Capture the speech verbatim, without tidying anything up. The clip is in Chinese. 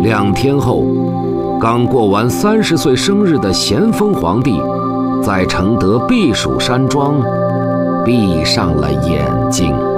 两天后，刚过完三十岁生日的咸丰皇帝，在承德避暑山庄闭上了眼睛。